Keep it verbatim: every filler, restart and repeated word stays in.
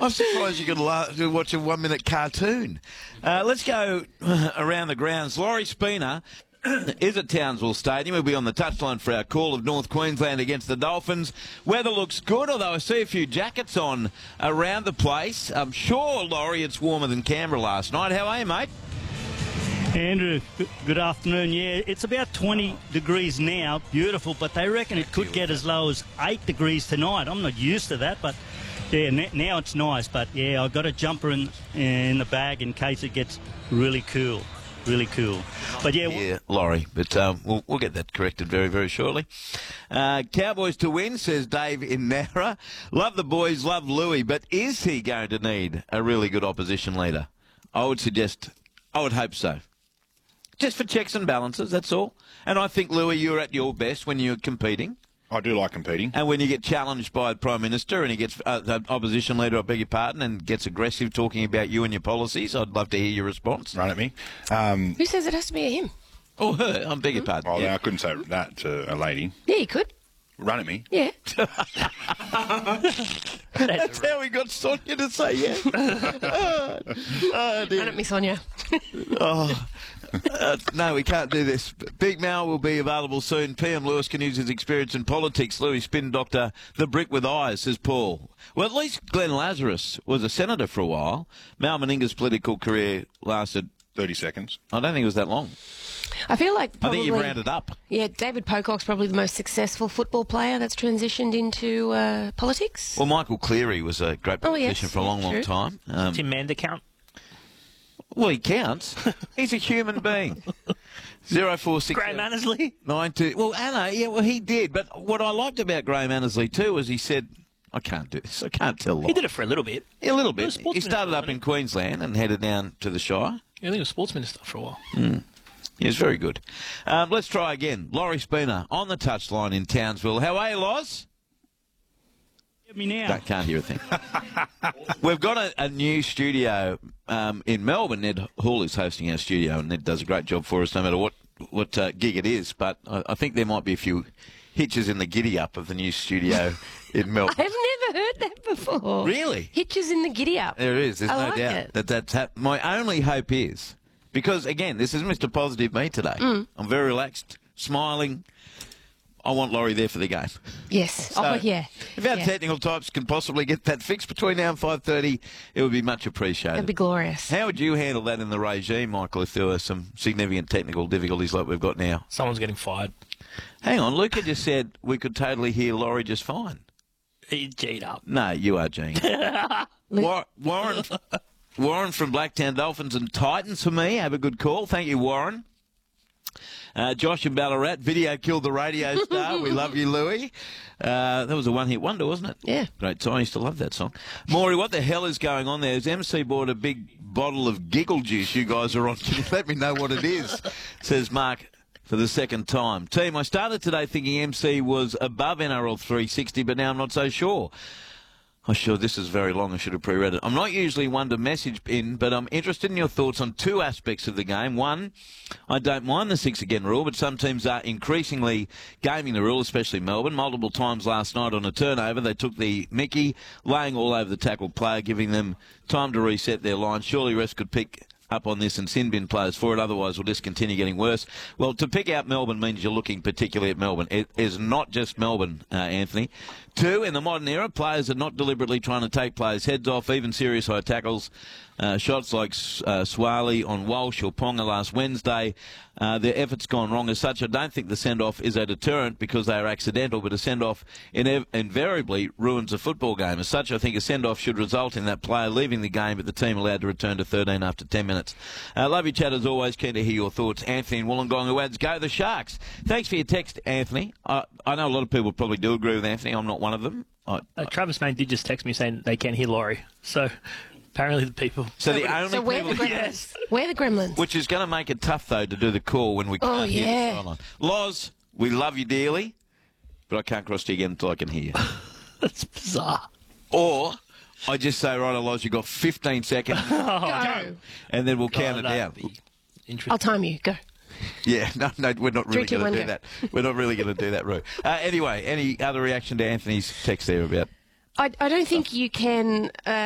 I'm surprised you could la- watch a one-minute cartoon. Uh, let's go around the grounds. Laurie Spina is at Townsville Stadium. We'll be on the touchline for our call of North Queensland against the Dolphins. Weather looks good, although I see a few jackets on around the place. I'm sure, Laurie, it's warmer than Canberra last night. How are you, mate? Andrew, good afternoon. Yeah, it's about twenty degrees now. Beautiful, but they reckon it could get as low as eight degrees tonight. I'm not used to that, but yeah, now it's nice. But yeah, I've got a jumper in, in the bag in case it gets really cool. Really cool. But yeah, yeah, Laurie, but um, we'll, we'll get that corrected very, very shortly. Uh, Cowboys to win, says Dave in Nowra. Love the boys, love Louis, but is he going to need a really good opposition leader? I would suggest, I would hope so. Just for checks and balances, that's all. And I think, Louis, you're at your best when you're competing. I do like competing. And when you get challenged by the Prime Minister and he gets uh, the opposition leader, I beg your pardon, and gets aggressive talking about you and your policies, I'd love to hear your response. Run at me. Um, Who says it has to be a him? Or her, I beg your pardon. oh, yeah. I couldn't say that to a lady. Yeah, you could. Run at me. Yeah. That's how we got Sonia to say yeah. oh, oh, dear. Run at me, Sonia. oh. Uh, no, we can't do this. Big Mal will be available soon. P M Lewis can use his experience in politics. Louis Spin Doctor, the brick with eyes, says Paul. Well, at least Glenn Lazarus was a senator for a while. Mal Meninga's political career lasted thirty seconds. I don't think it was that long. I feel like probably, I think you've rounded up. Yeah, David Pocock's probably the most successful football player that's transitioned into uh, politics. Well, Michael Cleary was a great Oh, politician yes, for a long, long true. time. Um, Tim Mander count? well, he counts. He's a human being. Zero four six. Graham Annesley? Nine two. Well, Anna, yeah, well, he did. But what I liked about Graham Annesley too was he said, "I can't do this. I can't tell lies." He did it for a little bit. Yeah, a little He was bit. sports He started minister, up in wasn't Queensland and headed down to the Shire. Yeah, I think he was sports minister for a while. Mm. He was very good. Um, let's try again. Laurie Spina on the touchline in Townsville. How are you, Loz? get me now. That can't hear a thing. We've got a, a new studio um, in Melbourne. Ned Hall is hosting our studio, and Ned does a great job for us no matter what, what uh, gig it is. But I, I think there might be a few hitches in the giddy-up of the new studio in Melbourne. I've never heard that before. Really? Hitches in the giddy-up. There is. There's I no like doubt it. that that's hap- My only hope is, because, again, this is Mister Positive me today. Mm. I'm very relaxed, smiling. I want Laurie there for the game. Yes. So, oh, yeah. If our yeah. technical types can possibly get that fixed between now and five thirty, it would be much appreciated. That'd be glorious. How would you handle that in the regime, Michael, if there were some significant technical difficulties like we've got now? Someone's getting fired. Hang on, Luca just said we could totally hear Laurie just fine. He's G'd up. No, you are, Gene. War- Warren, Warren from Blacktown Dolphins and Titans for me. Have a good call. Thank you, Warren. Uh, Josh and Ballarat, video killed the radio star. We love you, Louis. Uh, that was a one-hit wonder, wasn't it? Yeah. Great song. I used to love that song. Maury, what the hell is going on there? Has M C bought a big bottle of giggle juice you guys are on? Can you let me know what it is? Says Mark for the second time. Team, I started today thinking M C was above N R L three sixty, but now I'm not so sure. Oh, sure, this is very long. I should have pre-read it. I'm not usually one to message in, but I'm interested in your thoughts on two aspects of the game. One, I don't mind the six-again rule, but some teams are increasingly gaming the rule, especially Melbourne. Multiple times last night on a turnover, they took the mickey, laying all over the tackled player, giving them time to reset their line. Surely refs could pick up on this and sin bin players for it, otherwise we'll just continue getting worse. Well, to pick out Melbourne means you're looking particularly at Melbourne. It is not just Melbourne, uh, Anthony. Two, in the modern era, players are not deliberately trying to take players' heads off, even serious high tackles. Uh, shots like uh, Swaley on Walsh or Ponga last Wednesday, uh, their efforts gone wrong. As such, I don't think the send-off is a deterrent because they are accidental, but a send-off inev- invariably ruins a football game. As such, I think a send-off should result in that player leaving the game, but the team allowed to return to thirteen after ten minutes. Uh, love you, chat, as always. Keen to hear your thoughts. Anthony in Wollongong who adds, go the Sharks. Thanks for your text, Anthony. I, I know a lot of people probably do agree with Anthony. I'm not one of them. I, Uh, Travis Main did just text me saying they can hear Laurie. So apparently the people... so the only So we're the people... gremlins. Yes. We're the gremlins. Which is going to make it tough, though, to do the call when we can't Oh, hear yeah. the sideline. Loz, we love you dearly, but I can't cross to you again until I can hear you. That's bizarre. Or I just say, right, Loz, you've got fifteen seconds, Go. and then we'll count Oh, it that'd down. be interesting. I'll time you. Go. Yeah, no, no, we're not really Three, two, going one, to do go. that. We're not really going to do that, Roo. Uh, anyway, any other reaction to Anthony's text there about... I, I don't think you can... Uh,